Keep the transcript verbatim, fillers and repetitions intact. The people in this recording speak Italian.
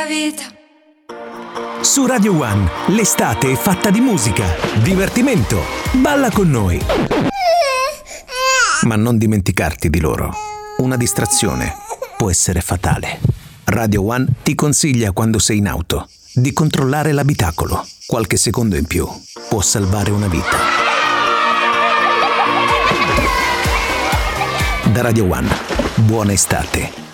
vita. Su Radio One, l'estate è fatta di musica, divertimento. Balla con noi. Ma non dimenticarti di loro. Una distrazione può essere fatale. Radio One ti consiglia, quando sei in auto, di controllare l'abitacolo. Qualche secondo in più può salvare una vita. Da Radio One, buona estate.